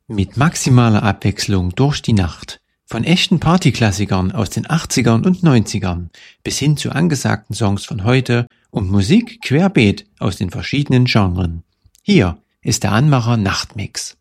Mit maximaler Abwechslung durch die Nacht. Von echten Partyklassikern aus den 80ern und 90ern bis hin zu angesagten Songs von heute und Musik querbeet aus den verschiedenen Genren. Hier ist der Anmacher Nachtmix.